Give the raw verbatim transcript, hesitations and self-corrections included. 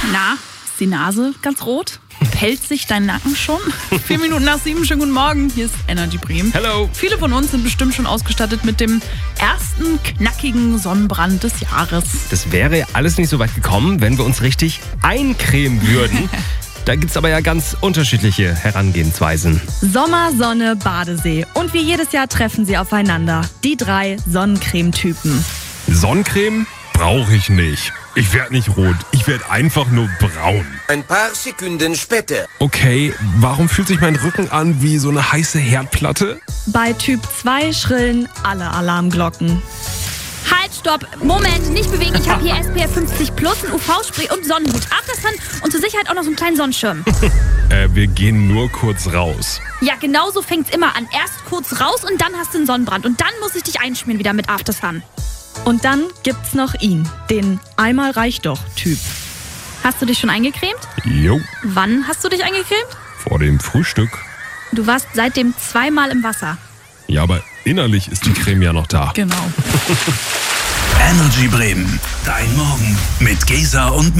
Na, ist die Nase ganz rot? Pellt sich dein Nacken schon? Vier Minuten nach sieben, schönen guten Morgen. Hier ist Energy Bremen. Hello. Viele von uns sind bestimmt schon ausgestattet mit dem ersten knackigen Sonnenbrand des Jahres. Das wäre ja alles nicht so weit gekommen, wenn wir uns richtig eincremen würden. Da gibt's aber ja ganz unterschiedliche Herangehensweisen. Sommer, Sonne, Badesee. Und wie jedes Jahr treffen sie aufeinander. Die drei Sonnencremetypen. Sonnencreme brauche ich nicht. Ich werde nicht rot, ich werde einfach nur braun. Ein paar Sekunden später. Okay, warum fühlt sich mein Rücken an wie so eine heiße Herdplatte? Bei Typ zwei schrillen alle Alarmglocken. Halt, stopp, Moment, nicht bewegen. Ich habe hier S P F fünfzig plus, ein U V-Spray und Sonnenhut. Aftersun und zur Sicherheit auch noch so einen kleinen Sonnenschirm. äh, wir gehen nur kurz raus. Ja, genau so fängt's immer an. Erst kurz raus und dann hast du einen Sonnenbrand. Und dann muss ich dich einschmieren wieder mit Aftersun. Und dann gibt's noch ihn, den Einmal reicht doch Typ. Hast du dich schon eingecremt? Jo, Wann hast du dich eingecremt? vor dem Frühstück. Du warst seitdem zweimal im Wasser. Ja, aber innerlich ist die Creme ja noch da. Genau. Energy Bremen, dein Morgen mit Gesa und